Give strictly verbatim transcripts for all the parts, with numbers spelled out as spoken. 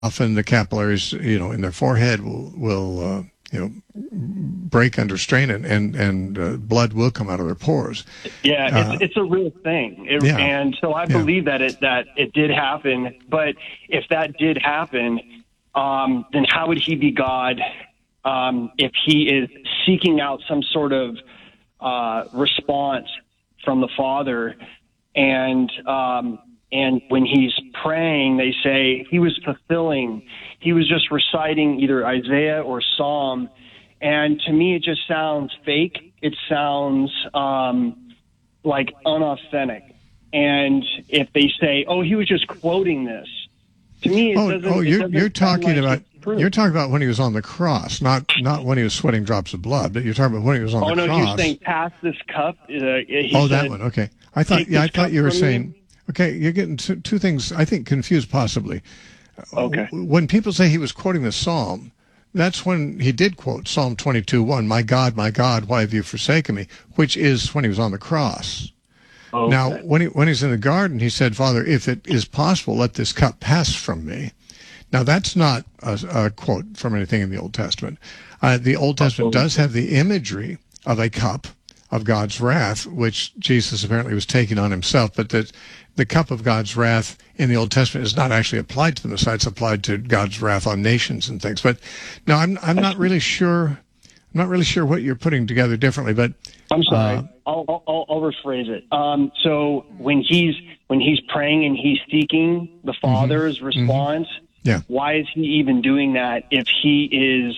often the capillaries, you know, in their forehead will, will uh, you know, break under strain, and, and, and uh, blood will come out of their pores. Yeah, Uh, it's, it's a real thing. It, yeah. And so I Yeah. believe that it, that it did happen. But if that did happen, um, then how would he be God um, if he is seeking out some sort of uh, response from the Father? And um, and when he's praying, they say he was fulfilling. He was just reciting either Isaiah or Psalm. And to me, it just sounds fake. It sounds um, like unauthentic. And if they say, "Oh, he was just quoting this," to me, it oh, doesn't. oh, it you're doesn't you're sound talking like about it's true. you're talking about when he was on the cross, not not when he was sweating drops of blood, but you're talking about when he was on Oh the no, cross. you're saying pass this cup. Uh, he oh, said, that one. Okay, I thought "Take yeah, I this thought cup you were from saying. me." Okay, you're getting two, two things. I think confused possibly. Okay. When people say he was quoting the Psalm, that's when he did quote Psalm twenty-two one, "My God, my God, why have you forsaken me?" Which is when he was on the cross. Okay. Now, when he when he's in the garden, he said, "Father, if it is possible, let this cup pass from me." Now, that's not a, a quote from anything in the Old Testament. Uh, the Old Testament does have the imagery of a cup of God's wrath, which Jesus apparently was taking on himself, but that the cup of God's wrath in the Old Testament is not actually applied to the Messiah. It's applied to God's wrath on nations and things. But no, I'm I'm not really sure. I'm not really sure what you're putting together differently. But I'm sorry. Uh, I'll, I'll I'll rephrase it. Um, so when he's when he's praying and he's seeking the Father's mm-hmm, response, mm-hmm. Yeah. Why is he even doing that if he is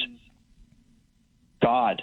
God?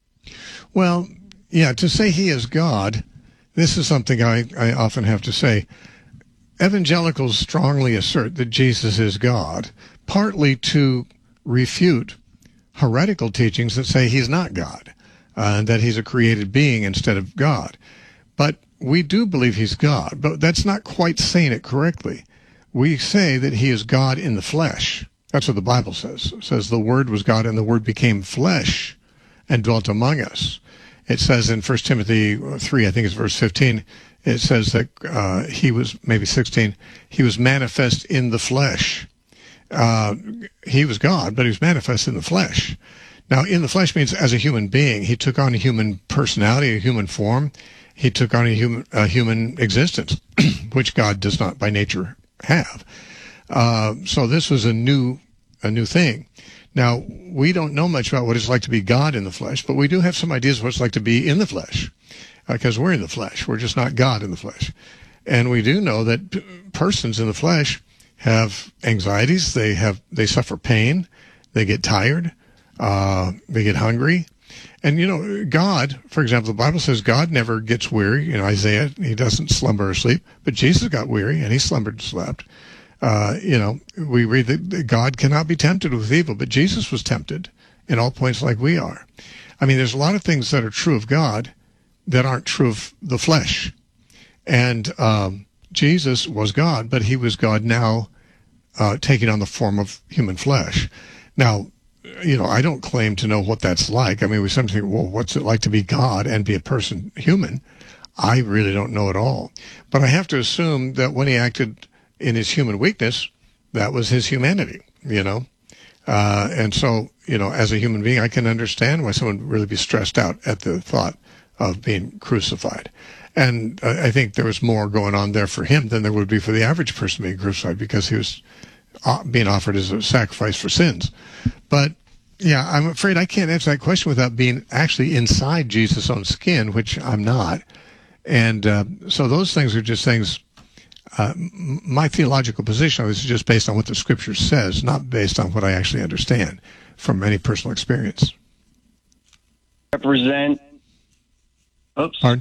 Well, yeah, to say he is God, this is something I, I often have to say. Evangelicals strongly assert that Jesus is God, partly to refute heretical teachings that say he's not God, uh, that he's a created being instead of God. But we do believe he's God, but that's not quite saying it correctly. We say that he is God in the flesh. That's what the Bible says. It says the Word was God and the Word became flesh and dwelt among us. It says in First Timothy three, I think it's verse fifteen, it says that uh, he was, maybe sixteen, he was manifest in the flesh. Uh, he was God, but he was manifest in the flesh. Now, in the flesh means as a human being. He took on a human personality, a human form. He took on a human, a human existence, which God does not by nature have. Uh, so this was a new, a new thing. Now, we don't know much about what it's like to be God in the flesh, but we do have some ideas of what it's like to be in the flesh, because uh, we're in the flesh. We're just not God in the flesh. And we do know that p- persons in the flesh have anxieties. They have, they suffer pain. They get tired. Uh, they get hungry. And, you know, God, for example, the Bible says God never gets weary. You know, Isaiah, he doesn't slumber or sleep. But Jesus got weary, and he slumbered and slept. Uh, you know, we read that God cannot be tempted with evil, but Jesus was tempted in all points like we are. I mean, there's a lot of things that are true of God that aren't true of the flesh. And um, Jesus was God, but he was God now uh, taking on the form of human flesh. Now, you know, I don't claim to know what that's like. I mean, we sometimes think, well, what's it like to be God and be a person human? I really don't know at all. But I have to assume that when he acted in his human weakness, that was his humanity, you know. Uh, and so, you know, as a human being, I can understand why someone would really be stressed out at the thought of being crucified. And uh, I think there was more going on there for him than there would be for the average person being crucified, because he was uh, being offered as a sacrifice for sins. But, yeah, I'm afraid I can't answer that question without being actually inside Jesus' own skin, which I'm not. And uh, so those things are just things. Uh, my theological position is just based on what the Scripture says, not based on what I actually understand from any personal experience. Represent. Oops. Pardon?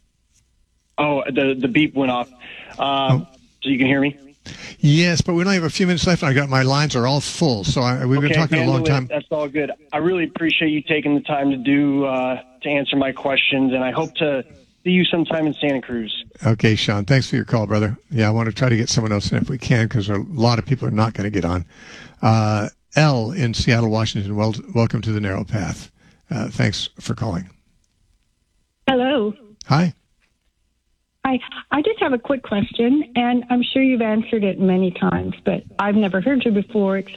Oh, the the beep went off. Um, oh. So you can hear me? Yes, but we only have a few minutes left, and I got my lines are all full. So I, we've okay, been talking a long time. It. That's all good. I really appreciate you taking the time to do uh, to answer my questions, and I hope to see you sometime in Santa Cruz. Okay, Sean. Thanks for your call, brother. Yeah, I want to try to get someone else in if we can, because a lot of people are not going to get on. Uh, L in Seattle, Washington. Well, welcome to the Narrow Path. Uh, thanks for calling. Hello. Hi. Hi, I just have a quick question, and I'm sure you've answered it many times, but I've never heard you before